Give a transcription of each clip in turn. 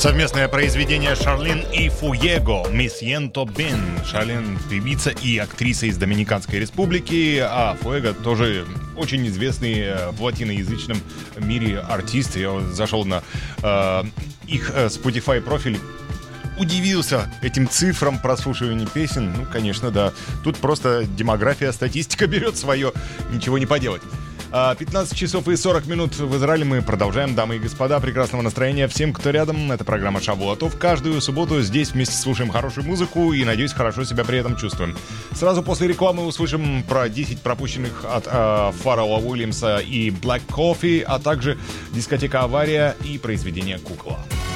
Совместное произведение Шарлин и Фуего «Me siento bien». Шарлин – певица и актриса из Доминиканской республики, а Фуего тоже очень известный в латиноязычном мире артист. Я зашел на их Spotify профиль, удивился этим цифрам прослушивания песен. Ну, конечно, да. Тут просто демография, статистика берет свое, ничего не поделать. 15 часов и 40 минут в Израиле. Мы продолжаем, дамы и господа. Прекрасного настроения всем, кто рядом. Это программа Шавуатов. Каждую субботу здесь вместе слушаем хорошую музыку и, надеюсь, хорошо себя при этом чувствуем. Сразу после рекламы услышим про 10 пропущенных от Фаррелла Уильямса и Black Coffee, а также дискотека «Авария» и произведение «Кукла».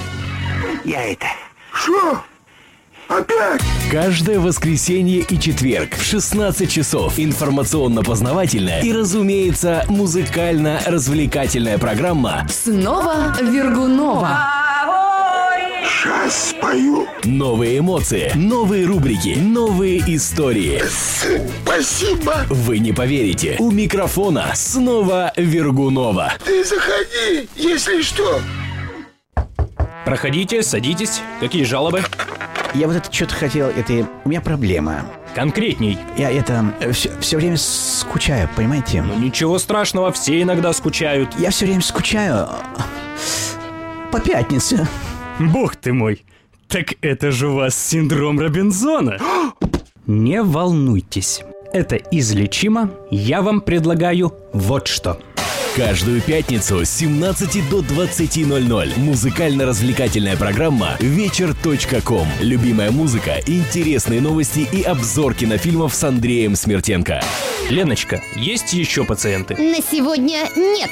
Что? Опять? Каждое воскресенье и четверг в 16 часов информационно-познавательная и, разумеется, музыкально-развлекательная программа «Снова Вергунова». Сейчас спою. Новые эмоции, новые рубрики, новые истории. Спасибо. Вы не поверите, у микрофона снова Вергунова. Ты заходи, если что. Проходите, садитесь. Какие жалобы? Я вот это что-то хотел, у меня проблема. Конкретней. Я все время скучаю, понимаете? Ну ничего страшного, все иногда скучают. Я все время скучаю по пятнице. Бог ты мой, так это же у вас синдром Робинзона. Не волнуйтесь, это излечимо. Я вам предлагаю вот что. Каждую пятницу с 17 до 20:00 музыкально-развлекательная программа «Вечер.ком». Любимая музыка, интересные новости и обзор кинофильмов с Андреем Смертенко. Леночка, есть еще пациенты? На сегодня нет.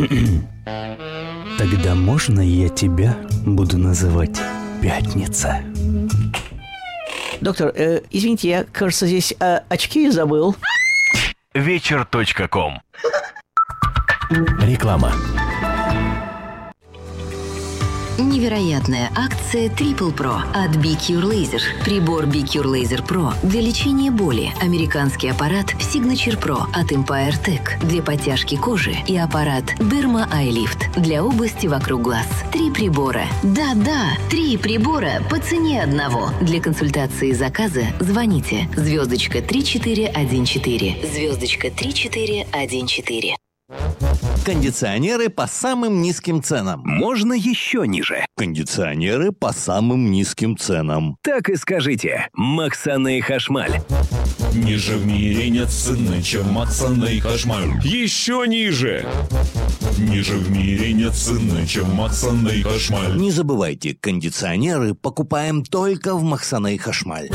Тогда можно я тебя буду называть Пятница? Доктор, извините, я, кажется, здесь очки забыл. Вечер.ком. Реклама. Невероятная акция Triple Pro от BeCure Laser. Прибор BeCure Laser Pro для лечения боли. Американский аппарат Signature Pro от Empire Tech для подтяжки кожи и аппарат Derma Eye Lift для области вокруг глаз. 3 прибора. Да-да, 3 прибора по цене одного. Для консультации и заказа звоните *3414. *3414. Кондиционеры по самым низким ценам. Можно еще ниже. Кондиционеры по самым низким ценам. Так и скажите. Максаны Хашмаль. Ниже в мире нет цены, чем Максаны Хашмаль. Еще ниже. Ниже в мире нет цены, чем Максаны Хашмаль. Не забывайте, кондиционеры покупаем только в Максаны Хашмаль.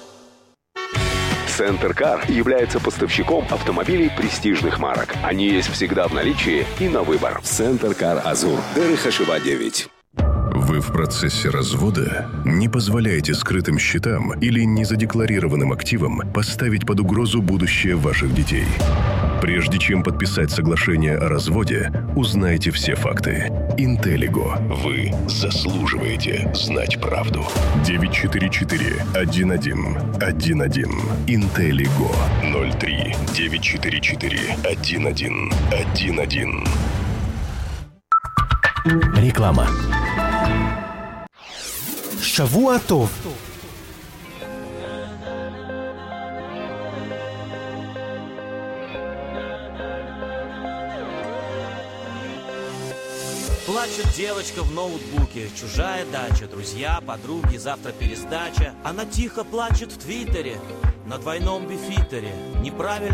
Центр Кар является поставщиком автомобилей престижных марок. Они есть всегда в наличии и на выбор. Центр Кар Азур. Дерихашева 9. Вы в процессе развода? Не позволяйте скрытым счетам или незадекларированным активам поставить под угрозу будущее ваших детей. Прежде чем подписать соглашение о разводе, узнайте все факты. Интеллиго. Вы заслуживаете знать правду. 944-11-11. Интеллиго. 03-944-11-11. Реклама. Шавуатов. Плачет девочка в ноутбуке, чужая дача, друзья, подруги, завтра пересдача. Она тихо плачет в Твиттере, на двойном бифитере. Неправильно